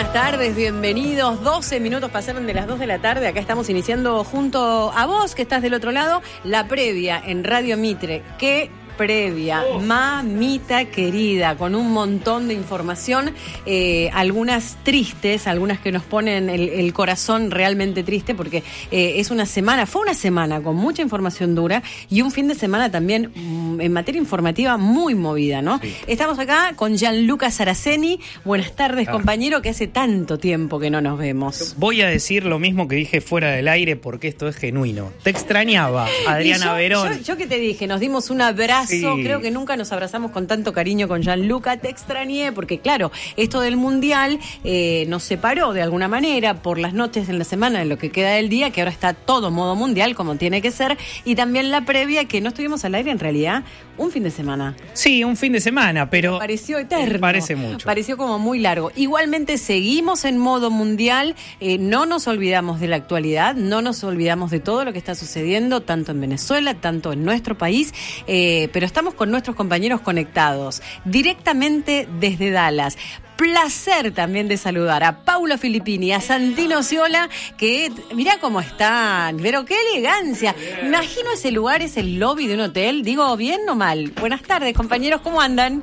buenas tardes, bienvenidos. 12 minutos pasaron de las 2 de la tarde. Acá estamos iniciando junto a vos, que estás del otro lado, la previa en Radio Mitre. ¿Qué previa? Mamita querida, con un montón de información, algunas tristes, algunas que nos ponen el corazón realmente triste, porque fue una semana con mucha información dura y un fin de semana también en materia informativa muy movida, ¿no? Sí. Estamos acá con Gianluca Saraceni. Buenas tardes, compañero, que hace tanto tiempo que no nos vemos. Voy a decir lo mismo que dije fuera del aire porque esto es genuino. Te extrañaba, Adriana Verón. Yo que te dije, nos dimos un abrazo. Sí. Creo que nunca nos abrazamos con tanto cariño con Gianluca. Te extrañé porque, claro, esto del Mundial nos separó de alguna manera por las noches en la semana, en lo que queda del día, que ahora está todo modo mundial, como tiene que ser, y también la previa, que no estuvimos al aire en realidad, un fin de semana. Sí, un fin de semana, pero... Pareció eterno. Parece mucho. Pareció como muy largo. Igualmente seguimos en modo mundial, no nos olvidamos de la actualidad, no nos olvidamos de todo lo que está sucediendo, tanto en Venezuela, tanto en nuestro país, pero estamos con nuestros compañeros conectados directamente desde Dallas. Placer también de saludar a Paulo Filippini, a Santino Ciola, que mirá cómo están, pero qué elegancia. Me imagino ese lugar es el lobby de un hotel, digo bien o mal. Buenas tardes, compañeros, ¿cómo andan?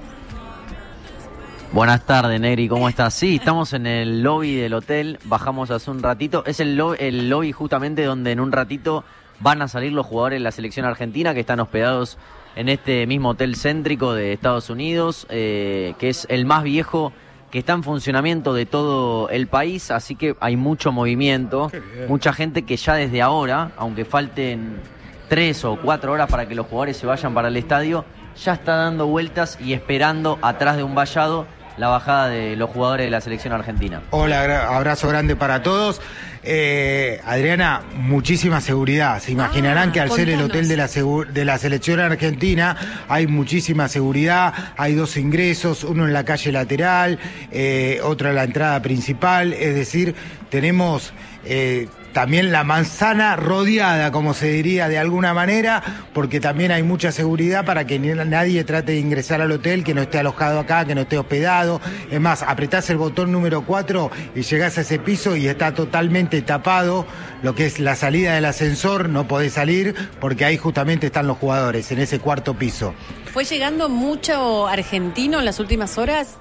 Buenas tardes, Negri, ¿cómo estás? Sí, estamos en el lobby del hotel, bajamos hace un ratito, es el lobby justamente donde en un ratito van a salir los jugadores de la selección argentina que están hospedados en este mismo hotel céntrico de Estados Unidos, que es el más viejo que está en funcionamiento de todo el país, así que hay mucho movimiento, mucha gente que ya desde ahora, aunque falten 3 o 4 horas para que los jugadores se vayan para el estadio, ya está dando vueltas y esperando atrás de un vallado la bajada de los jugadores de la selección argentina. Hola, abrazo grande para todos. Adriana, muchísima seguridad. Se imaginarán que al ser el hotel de la selección argentina hay muchísima seguridad. Hay 2 ingresos, uno en la calle lateral, otro en la entrada principal. Es decir, tenemos también la manzana rodeada, como se diría de alguna manera, porque también hay mucha seguridad para que nadie trate de ingresar al hotel, que no esté alojado acá, que no esté hospedado. Es más, apretás el botón número 4 y llegás a ese piso y está totalmente tapado. Lo que es la salida del ascensor, no podés salir porque ahí justamente están los jugadores, en ese 4º piso. ¿Fue llegando mucho argentino en las últimas horas?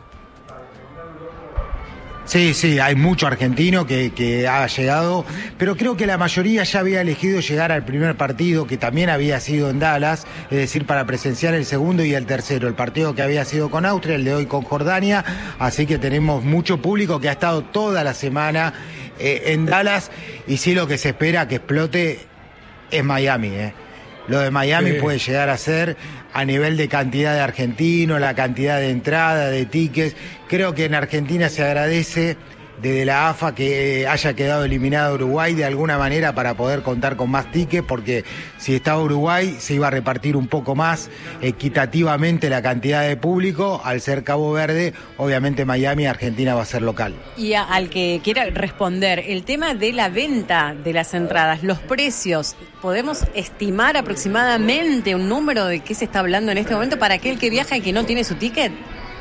Sí, hay mucho argentino que ha llegado, pero creo que la mayoría ya había elegido llegar al primer partido, que también había sido en Dallas, es decir, para presenciar el segundo y el tercero, el partido que había sido con Austria, el de hoy con Jordania, así que tenemos mucho público que ha estado toda la semana en Dallas, y sí, lo que se espera que explote es Miami, Lo de Miami puede llegar a ser, a nivel de cantidad de argentinos, la cantidad de entrada, de tickets. Creo que en Argentina se agradece desde la AFA que haya quedado eliminado Uruguay de alguna manera para poder contar con más tickets, porque si estaba Uruguay se iba a repartir un poco más equitativamente la cantidad de público. Al ser Cabo Verde, obviamente Miami, Argentina va a ser local. Y al que quiera responder, el tema de la venta de las entradas, los precios, ¿podemos estimar aproximadamente un número de qué se está hablando en este momento para aquel que viaja y que no tiene su ticket?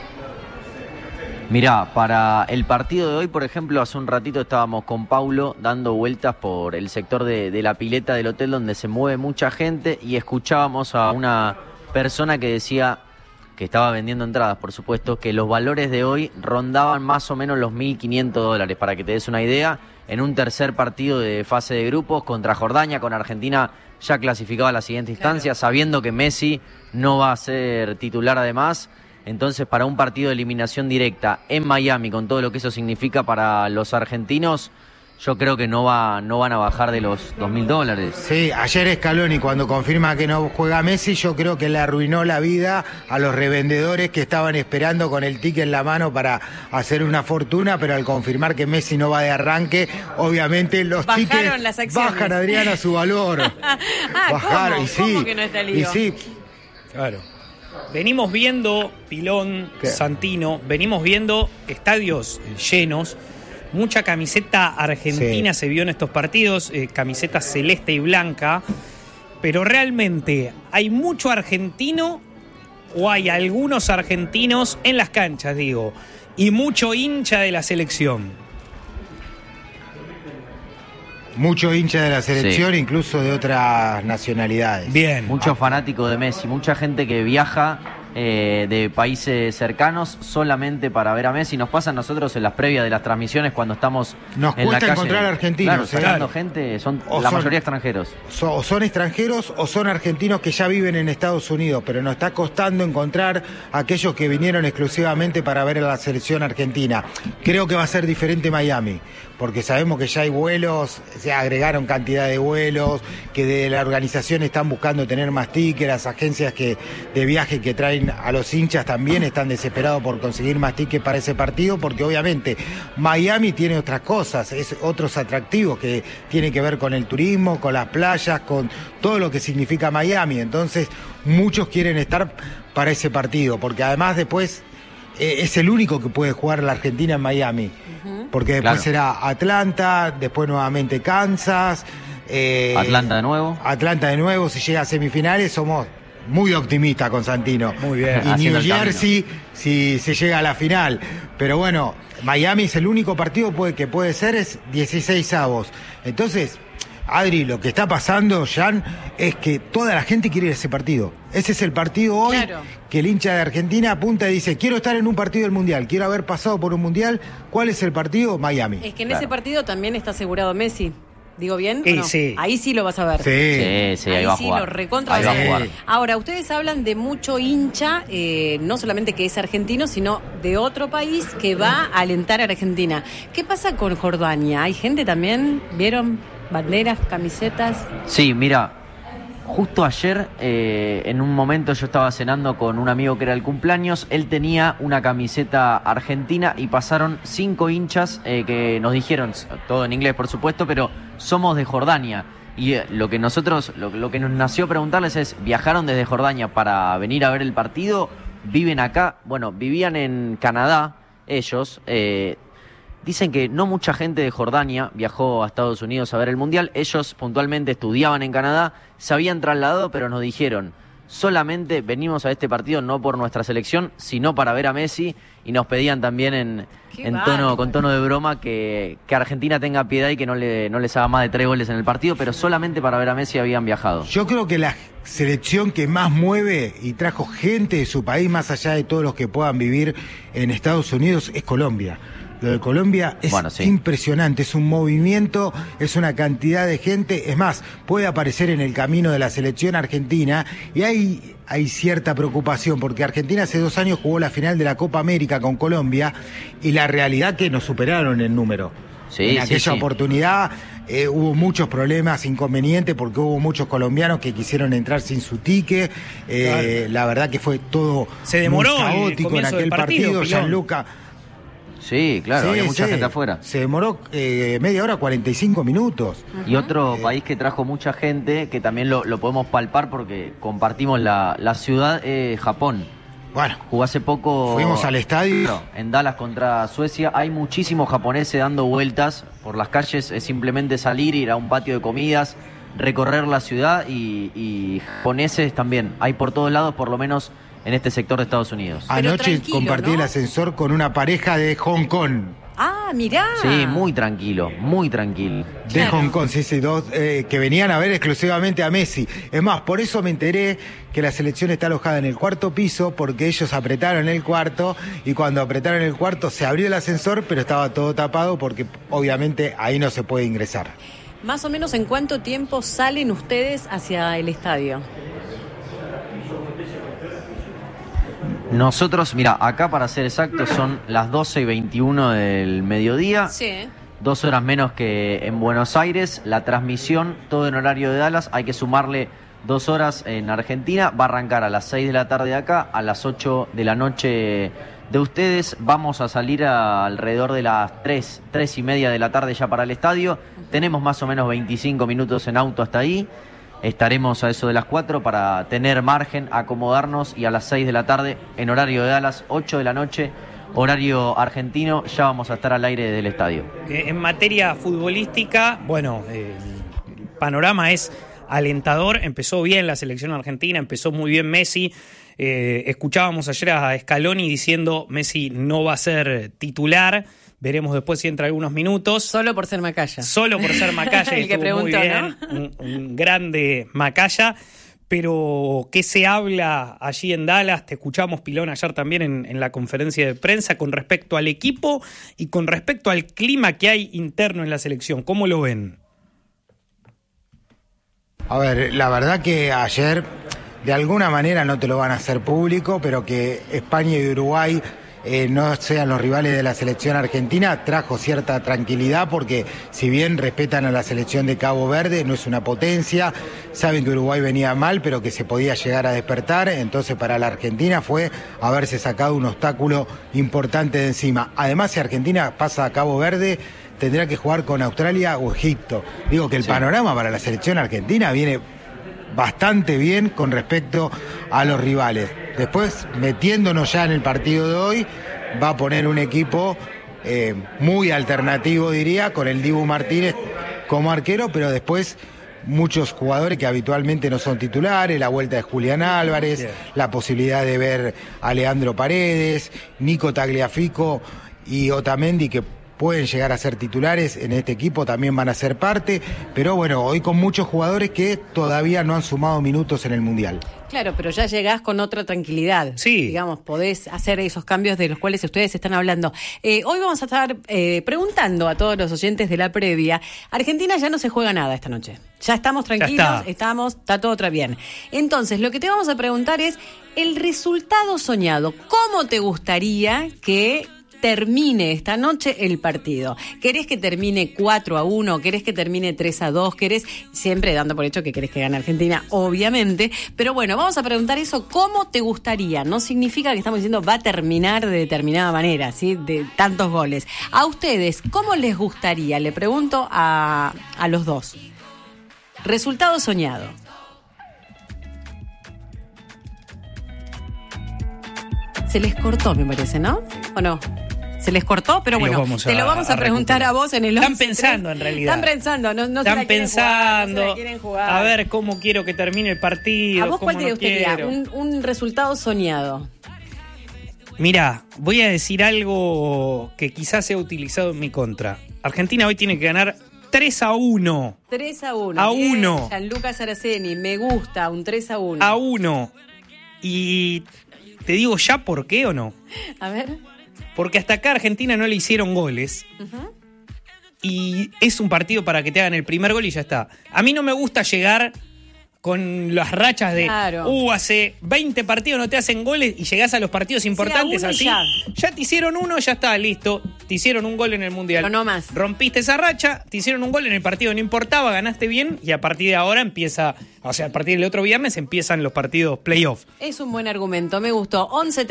Mirá, para el partido de hoy, por ejemplo, hace un ratito estábamos con Paulo dando vueltas por el sector de la pileta del hotel donde se mueve mucha gente y escuchábamos a una persona que decía, que estaba vendiendo entradas, por supuesto, que los valores de hoy rondaban más o menos los $1.500, para que te des una idea, en un tercer partido de fase de grupos contra Jordania, con Argentina ya clasificada a la siguiente instancia, sabiendo que Messi no va a ser titular además. Entonces, para un partido de eliminación directa en Miami, con todo lo que eso significa para los argentinos, yo creo que no van a bajar de los $2.000. Sí, ayer Scaloni, cuando confirma que no juega Messi, yo creo que le arruinó la vida a los revendedores que estaban esperando con el ticket en la mano para hacer una fortuna, pero al confirmar que Messi no va de arranque, obviamente los tickets bajan, Adriana, su valor. Bajaron. ¿Cómo? ¿Cómo que no está lío? Y sí. Claro. Venimos viendo, Pilón, Santino, venimos viendo estadios llenos, mucha camiseta argentina se vio en estos partidos, camiseta celeste y blanca, pero realmente hay mucho argentino o hay algunos argentinos en las canchas, digo, y mucho hincha de la selección. Mucho hincha de la selección, incluso de otras nacionalidades. Bien. Muchos fanáticos de Messi, mucha gente que viaja de países cercanos solamente para ver a Messi. Nos pasa a nosotros en las previas de las transmisiones cuando estamos Nos en la cuesta calle. encontrar argentinos. Claro, sacando gente, son la mayoría extranjeros. O son extranjeros o son argentinos que ya viven en Estados Unidos, pero nos está costando encontrar aquellos que vinieron exclusivamente para ver a la selección argentina. Creo que va a ser diferente Miami, porque sabemos que ya hay vuelos, se agregaron cantidad de vuelos, que de la organización están buscando tener más tickets, las agencias de viaje que traen a los hinchas también están desesperados por conseguir más tickets para ese partido, porque obviamente Miami tiene otras cosas, es otros atractivos que tienen que ver con el turismo, con las playas, con todo lo que significa Miami. Entonces muchos quieren estar para ese partido, porque además después es el único que puede jugar la Argentina en Miami, porque después será Atlanta, después nuevamente Kansas, Atlanta de nuevo, si llega a semifinales somos muy optimistas con Santino. Muy bien. Y New Jersey si se llega a la final. Pero bueno, Miami es el único partido que puede ser, es 16avos. Entonces, Adri, lo que está pasando, Jan, es que toda la gente quiere ir a ese partido. Ese es el partido hoy que el hincha de Argentina apunta y dice, quiero estar en un partido del Mundial, quiero haber pasado por un Mundial. ¿Cuál es el partido? Miami. Es que en ese partido también está asegurado Messi. ¿Digo bien? ¿O no? Sí. Ahí sí lo vas a ver. Sí, ahí va a jugar. Lo recontra vas a jugar. Ahora, ustedes hablan de mucho hincha, no solamente que es argentino, sino de otro país que va a alentar a Argentina. ¿Qué pasa con Jordania? ¿Hay gente también? ¿Vieron banderas, camisetas? Sí, mira, justo ayer, en un momento yo estaba cenando con un amigo que era el cumpleaños, él tenía una camiseta argentina y pasaron 5 hinchas que nos dijeron, todo en inglés por supuesto, pero somos de Jordania. Y lo que nos nació preguntarles es, ¿viajaron desde Jordania para venir a ver el partido? ¿Viven acá? Bueno, vivían en Canadá ellos. Dicen que no mucha gente de Jordania viajó a Estados Unidos a ver el Mundial. Ellos puntualmente estudiaban en Canadá, se habían trasladado, pero nos dijeron, solamente venimos a este partido no por nuestra selección, sino para ver a Messi, y nos pedían también con tono de broma que Argentina tenga piedad y que no les haga más de 3 goles en el partido, pero solamente para ver a Messi habían viajado. Yo creo que la selección que más mueve y trajo gente de su país, más allá de todos los que puedan vivir en Estados Unidos, es Colombia. Lo de Colombia es impresionante, es un movimiento, es una cantidad de gente, es más, puede aparecer en el camino de la selección argentina y hay cierta preocupación porque Argentina hace 2 años jugó la final de la Copa América con Colombia y la realidad que nos superaron en número. En aquella oportunidad hubo muchos problemas, inconvenientes, porque hubo muchos colombianos que quisieron entrar sin su ticket. La verdad que fue todo se demoró muy caótico en aquel partido. Gianluca. Sí, claro, había mucha gente afuera. Se demoró media hora, 45 minutos. Y otro país que trajo mucha gente, que también lo podemos palpar porque compartimos la ciudad, Japón. Bueno, jugó hace poco. Fuimos al estadio. En Dallas contra Suecia. Hay muchísimos japoneses dando vueltas por las calles. Es simplemente salir, ir a un patio de comidas, recorrer la ciudad y japoneses también. Hay por todos lados, por lo menos en este sector de Estados Unidos. Anoche compartí el ascensor con una pareja de Hong Kong. Ah, mirá. Sí, muy tranquilo, muy tranquilo. De Hong Kong, sí, dos que venían a ver exclusivamente a Messi. Es más, por eso me enteré que la selección está alojada en el 4º piso, porque ellos apretaron el cuarto, y cuando apretaron el cuarto se abrió el ascensor, pero estaba todo tapado porque obviamente ahí no se puede ingresar. Más o menos, ¿en cuánto tiempo salen ustedes hacia el estadio? Nosotros, mira, acá para ser exactos son las 12:21 del mediodía. Sí. 2 horas menos que en Buenos Aires. La transmisión, todo en horario de Dallas. Hay que sumarle 2 horas en Argentina. Va a arrancar a las 6 de la tarde acá, a las 8 de la noche de ustedes. Vamos a salir alrededor de las 3:30 de la tarde ya para el estadio. Tenemos más o menos 25 minutos en auto hasta ahí. Estaremos a eso de las 4 para tener margen, acomodarnos, y a las 6 de la tarde en horario de Dallas, 8 de la noche, horario argentino, ya vamos a estar al aire del estadio. En materia futbolística, bueno, el panorama es alentador. Empezó bien la selección argentina, empezó muy bien Messi. Escuchábamos ayer a Scaloni diciendo Messi no va a ser titular. Veremos después si entra algunos minutos. Solo por ser Macaya. Solo por ser Macaya. El que preguntó, muy bien, ¿no? un grande Macaya. Pero, ¿qué se habla allí en Dallas? Te escuchamos, Pilón, ayer también en la conferencia de prensa con respecto al equipo y con respecto al clima que hay interno en la selección. ¿Cómo lo ven? A ver, la verdad que ayer, de alguna manera no te lo van a hacer público, pero que España y Uruguay no sean los rivales de la selección argentina, trajo cierta tranquilidad porque si bien respetan a la selección de Cabo Verde, no es una potencia, saben que Uruguay venía mal, pero que se podía llegar a despertar, entonces para la Argentina fue haberse sacado un obstáculo importante de encima. Además, si Argentina pasa a Cabo Verde, tendrá que jugar con Australia o Egipto. Digo que el panorama para la selección argentina viene bastante bien con respecto a los rivales. Después, metiéndonos ya en el partido de hoy, va a poner un equipo muy alternativo, diría, con el Dibu Martínez como arquero, pero después muchos jugadores que habitualmente no son titulares, la vuelta de Julián Álvarez, la posibilidad de ver a Leandro Paredes, Nico Tagliafico y Otamendi, que pueden llegar a ser titulares en este equipo, también van a ser parte, pero bueno, hoy con muchos jugadores que todavía no han sumado minutos en el Mundial. Claro, pero ya llegás con otra tranquilidad. Sí. Digamos, podés hacer esos cambios de los cuales ustedes están hablando. Hoy vamos a estar preguntando a todos los oyentes de la previa. Argentina ya no se juega nada esta noche. Ya estamos tranquilos, está todo otra bien. Entonces, lo que te vamos a preguntar es el resultado soñado. ¿Cómo te gustaría que termine esta noche el partido? ¿Querés que termine 4-1? ¿Querés que termine 3-2? ¿Querés, siempre dando por hecho que querés que gane Argentina, obviamente? Pero bueno, vamos a preguntar eso, ¿cómo te gustaría? No significa que estamos diciendo va a terminar de determinada manera, ¿sí? De tantos goles. A ustedes, ¿cómo les gustaría? Le pregunto a los dos. Resultado soñado. Se les cortó, me parece, ¿no? ¿O no? Se les cortó, pero bueno, te lo vamos a preguntar a vos en el 11. Están pensando, en realidad. Están pensando, no están se la pensando, jugar, no se la quieren jugar. A ver cómo quiero que termine el partido. ¿A vos cuál te gustaría? Quiero. Un resultado soñado. Mirá, voy a decir algo que quizás sea utilizado en mi contra. Argentina hoy tiene que ganar 3-1. 3-1. A 1. Gianluca Saraceni, me gusta, un 3-1. A 1. Y te digo ya por qué o no. A ver. Porque hasta acá a Argentina no le hicieron goles. Uh-huh. Y es un partido para que te hagan el primer gol y ya está. A mí no me gusta llegar con las rachas de hace 20 partidos no te hacen goles y llegás a los partidos importantes así. Ya te hicieron uno, ya está, listo. Te hicieron un gol en el Mundial. Pero no más. Rompiste esa racha, te hicieron un gol en el partido, no importaba, ganaste bien y a partir de ahora empieza, o sea, a partir del otro viernes empiezan los partidos playoff. Es un buen argumento, me gustó.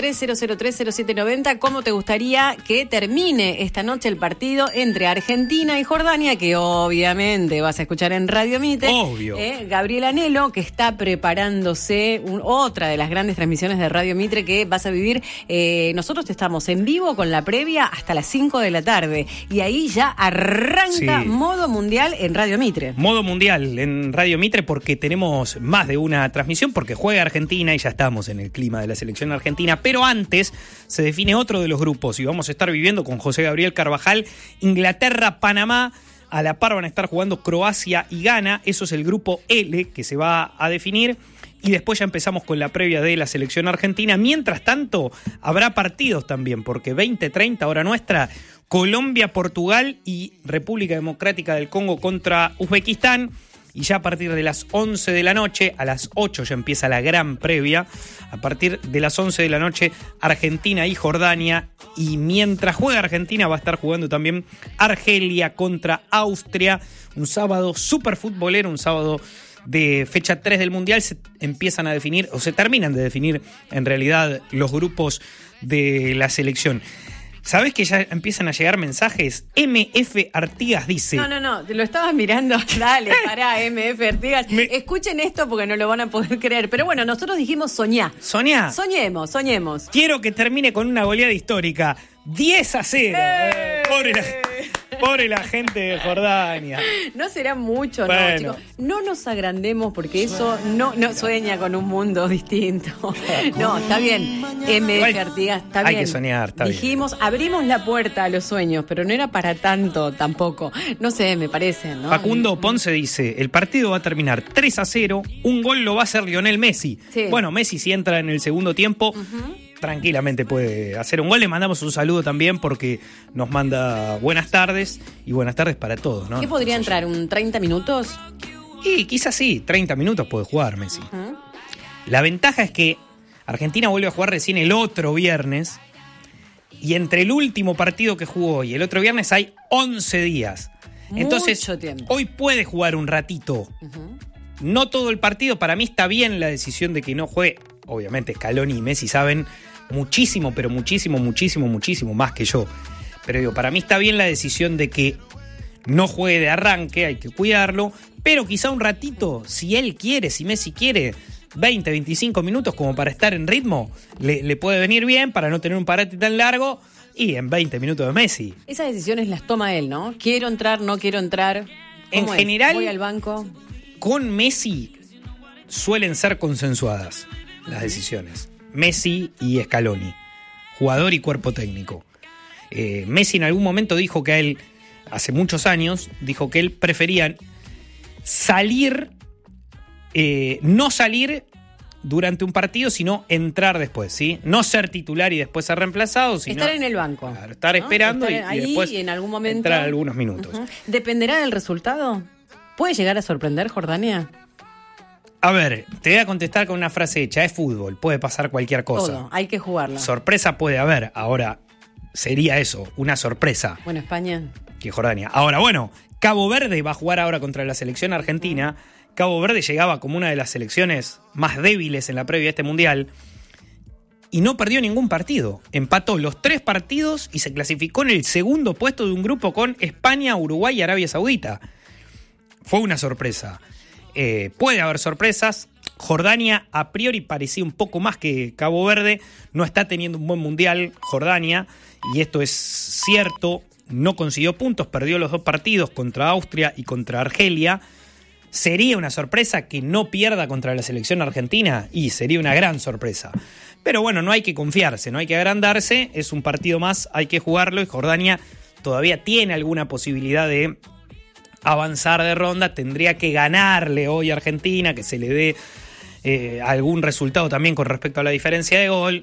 11-3003-0790, ¿cómo te gustaría que termine esta noche el partido entre Argentina y Jordania? Que obviamente vas a escuchar en Radio Mitre. Obvio. Gabriel Anelo, que está preparándose otra de las grandes transmisiones de Radio Mitre que vas a vivir. Nosotros estamos en vivo con la previa hasta las 5 de la tarde y ahí ya arranca Modo Mundial en Radio Mitre. Modo Mundial en Radio Mitre porque tenemos más de una transmisión porque juega Argentina y ya estamos en el clima de la selección argentina, pero antes se define otro de los grupos y vamos a estar viviendo con José Gabriel Carvajal Inglaterra, Panamá. A la par van a estar jugando Croacia y Ghana. Eso es el grupo L que se va a definir. Y después ya empezamos con la previa de la selección argentina. Mientras tanto, habrá partidos también, porque 20:30 hora nuestra, Colombia, Portugal y República Democrática del Congo contra Uzbekistán. Y ya a partir de las 11 de la noche, a las 8 ya empieza la gran previa. A partir de las 11 de la noche, Argentina y Jordania. Y mientras juega Argentina, va a estar jugando también Argelia contra Austria. Un sábado súper futbolero, un sábado de fecha 3 del Mundial. Se empiezan a definir, o se terminan de definir, en realidad, los grupos de la selección. ¿Sabés que ya empiezan a llegar mensajes? MF Artigas dice... No, lo estabas mirando. Dale, pará, MF Artigas. Escuchen esto porque no lo van a poder creer. Pero bueno, nosotros dijimos soñá. ¿Soñá? Soñemos. Quiero que termine con una goleada histórica. 10-0. Pobre Pobre la gente de Jordania. No será mucho, bueno. no, chicos. No nos agrandemos porque eso no sueña con un mundo distinto. No, está bien. MF Artigas, está bien. Hay que soñar, está Dijimos, abrimos la puerta a los sueños, pero no era para tanto tampoco. No sé, me parece, ¿no? Facundo Ponce dice, el partido va a terminar 3-0, un gol lo va a hacer Lionel Messi. Sí. Bueno, Messi si entra en el segundo tiempo, tranquilamente puede hacer un gol. Le mandamos un saludo también porque nos manda buenas tardes y buenas tardes para todos, ¿no? ¿Qué podría entrar? ¿Un 30 minutos? Y quizás sí, 30 minutos puede jugar Messi. La ventaja es que Argentina vuelve a jugar recién el otro viernes y entre el último partido que jugó y el otro viernes hay 11 días. Entonces, mucho tiempo. Hoy puede jugar un ratito. No todo el partido. Para mí está bien la decisión de que no juegue. Obviamente Scaloni y Messi saben muchísimo, pero muchísimo más que yo. Pero digo, para mí está bien la decisión de que no juegue de arranque, hay que cuidarlo. Pero quizá un ratito, si él quiere, si Messi quiere, 20, 25 minutos como para estar en ritmo, le puede venir bien para no tener un parate tan largo. Y en 20 minutos de Messi. Esas decisiones las toma él, ¿no? Quiero entrar, no quiero entrar. En general, voy al banco. Con Messi suelen ser consensuadas las decisiones. Messi y Scaloni, jugador y cuerpo técnico. Messi en algún momento dijo que a él, hace muchos años, dijo que él prefería salir, no salir durante un partido, sino entrar después, ¿sí? No ser titular y después ser reemplazado, sino estar en el banco. Claro, estar esperando estar ahí, y después en algún momento entrar algunos minutos. ¿Dependerá del resultado? ¿Puede llegar a sorprender Jordania? A ver, te voy a contestar con una frase hecha. Es fútbol, puede pasar cualquier cosa. Todo, hay que jugarlo. Sorpresa puede haber. Ahora, sería eso, una sorpresa. Bueno, España. Que Jordania. Ahora, bueno, Cabo Verde va a jugar ahora contra la selección argentina. Cabo Verde llegaba como una de las selecciones más débiles en la previa de este mundial y no perdió ningún partido. Empató los 3 partidos y se clasificó en el segundo puesto de un grupo con España, Uruguay y Arabia Saudita. Fue una sorpresa. Puede haber sorpresas. Jordania a priori parecía un poco más que Cabo Verde. No está teniendo un buen mundial Jordania y esto es cierto. No consiguió puntos, perdió los 2 partidos contra Austria y contra Argelia. ¿Sería una sorpresa que no pierda contra la selección argentina? Y sería una gran sorpresa. Pero bueno, no hay que confiarse, no hay que agrandarse. Es un partido más, hay que jugarlo y Jordania todavía tiene alguna posibilidad de avanzar de ronda. Tendría que ganarle hoy a Argentina, que se le dé algún resultado también con respecto a la diferencia de gol.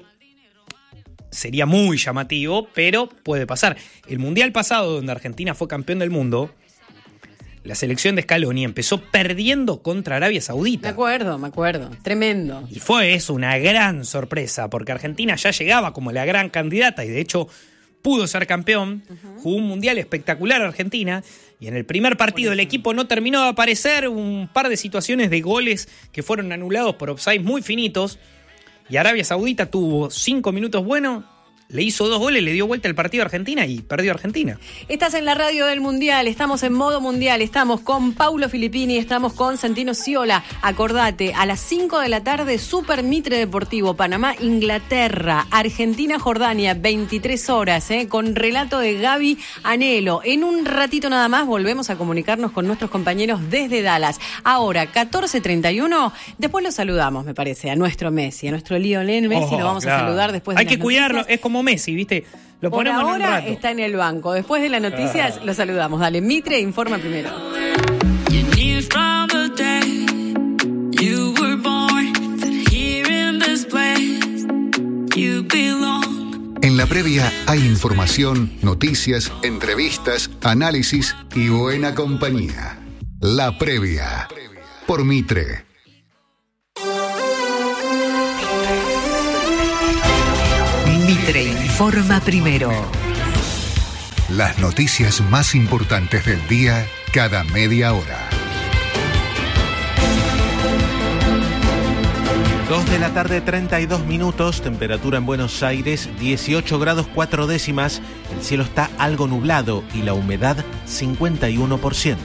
Sería muy llamativo, pero puede pasar. El mundial pasado, donde Argentina fue campeón del mundo, la selección de Scaloni empezó perdiendo contra Arabia Saudita. Me acuerdo. Tremendo. Y fue eso una gran sorpresa, porque Argentina ya llegaba como la gran candidata y de hecho pudo ser campeón. Jugó un mundial espectacular Argentina y en el primer partido el equipo no terminó de aparecer. Un par de situaciones de goles que fueron anulados por offside muy finitos. Y Arabia Saudita tuvo 5 minutos buenos, le hizo 2 goles, le dio vuelta el partido a Argentina y perdió Argentina. Estás en la radio del Mundial, estamos en modo mundial, estamos con Paulo Filippini, estamos con Santino Sciola. Acordate, a las 5 de la tarde, Super Mitre Deportivo, Panamá, Inglaterra, Argentina, Jordania, 23 horas, con relato de Gaby Anhelo. En un ratito nada más volvemos a comunicarnos con nuestros compañeros desde Dallas. Ahora, 14:31, después lo saludamos, me parece, a nuestro Messi, a nuestro Lionel Messi, lo vamos a saludar después de Hay que cuidarlo, noticias. Es como Messi, ¿viste? Lo Por ponemos ahora en un rato. está en el banco. Después de las noticias lo saludamos. Dale, Mitre informa primero. En la previa hay información, noticias, entrevistas, análisis y buena compañía. La previa por Mitre. Mitre informa primero. Las noticias más importantes del día cada media hora. 2 de la tarde, 32 minutos, temperatura en Buenos Aires, 18 grados 4 décimas, el cielo está algo nublado y la humedad 51%.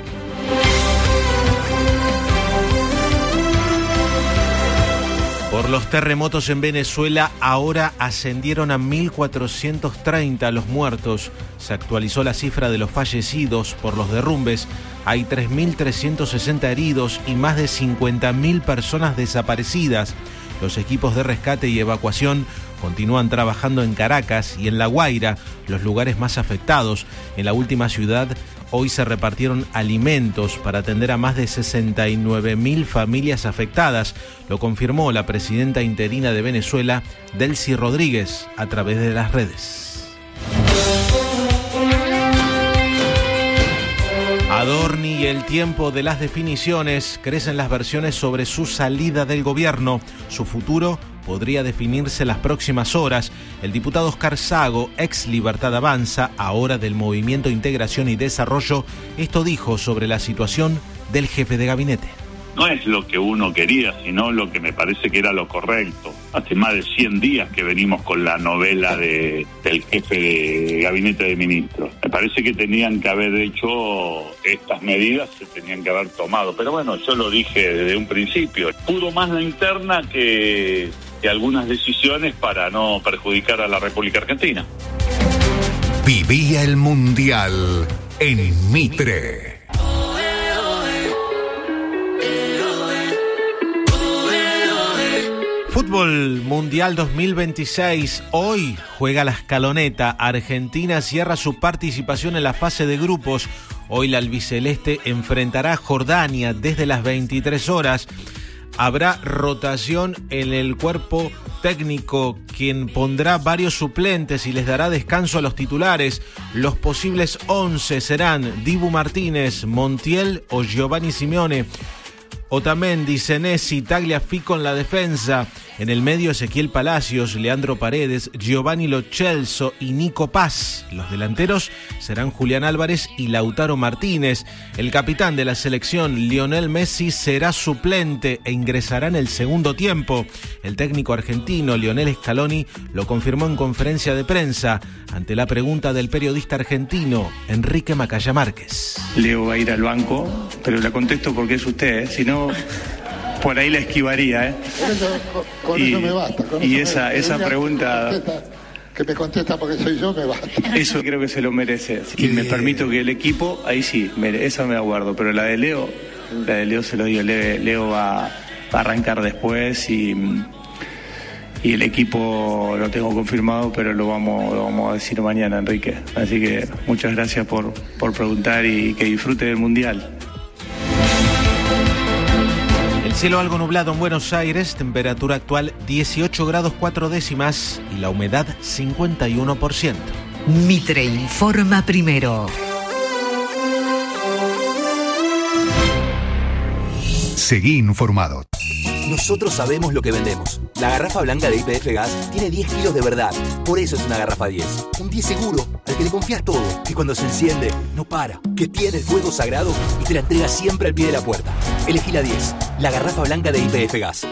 Por los terremotos en Venezuela, ahora ascendieron a 1.430 los muertos. Se actualizó la cifra de los fallecidos por los derrumbes. Hay 3.360 heridos y más de 50.000 personas desaparecidas. Los equipos de rescate y evacuación continúan trabajando en Caracas y en La Guaira, los lugares más afectados. En la última ciudad, hoy se repartieron alimentos para atender a más de 69.000 familias afectadas. Lo confirmó la presidenta interina de Venezuela, Delcy Rodríguez, a través de las redes. Adorni y el tiempo de las definiciones. Crecen las versiones sobre su salida del gobierno. Su futuro podría definirse en las próximas horas. El diputado Oscar Sago, ex Libertad Avanza, ahora del Movimiento Integración y Desarrollo, esto dijo sobre la situación del jefe de gabinete. No es lo que uno quería, sino lo que me parece que era lo correcto. Hace más de 100 días que venimos con la novela del jefe de gabinete de ministros. Me parece que tenían que haber hecho estas medidas, se tenían que haber tomado. Pero bueno, yo lo dije desde un principio. Pudo más la interna que algunas decisiones para no perjudicar a la República Argentina. Vivía el Mundial en Mitre. Fútbol Mundial 2026. Hoy juega la escaloneta. Argentina cierra su participación en la fase de grupos. Hoy la albiceleste enfrentará a Jordania desde las 23 horas. Habrá rotación en el cuerpo técnico, quien pondrá varios suplentes y les dará descanso a los titulares. Los posibles 11 serán Dibu Martínez, Montiel o Giovanni Simeone. Otamendi, Senesi, Tagliafico en la defensa. En el medio, Ezequiel Palacios, Leandro Paredes, Giovanni Lo Celso y Nico Paz. Los delanteros serán Julián Álvarez y Lautaro Martínez. El capitán de la selección, Lionel Messi, será suplente e ingresará en el segundo tiempo. El técnico argentino, Lionel Scaloni, lo confirmó en conferencia de prensa ante la pregunta del periodista argentino, Enrique Macaya Márquez. Leo va a ir al banco, pero la contesto porque es usted, si no... Por ahí la esquivaría, Con eso me basta. Y esa pregunta... Que me contesta porque soy yo, me basta. Eso creo que se lo merece. Y me permito que el equipo, ahí sí, esa me aguardo. Pero la de Leo se lo digo. Leo va a arrancar después y el equipo lo tengo confirmado, pero lo vamos a decir mañana, Enrique. Así que muchas gracias por preguntar y que disfrute del Mundial. Cielo algo nublado en Buenos Aires, temperatura actual 18 grados 4 décimas y la humedad 51%. Mitre informa primero. Seguí informado. Nosotros sabemos lo que vendemos. La garrafa blanca de YPF Gas tiene 10 kilos de verdad. Por eso es una garrafa 10. Un 10 seguro, al que le confías todo. Que cuando se enciende, no para. Que tiene el fuego sagrado y te la entrega siempre al pie de la puerta. Elegí la 10. La garrafa blanca de YPF Gas.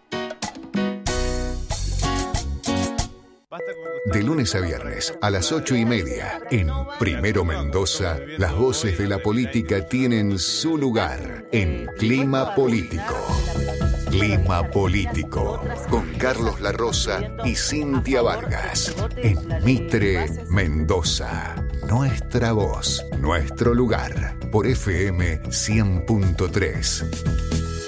De lunes a viernes a las 8:30 en Primero Mendoza, las voces de la política tienen su lugar en Clima Político. Clima Político, con Carlos La Rosa y Cintia Vargas, en Mitre, Mendoza. Nuestra voz, nuestro lugar, por FM 100.3.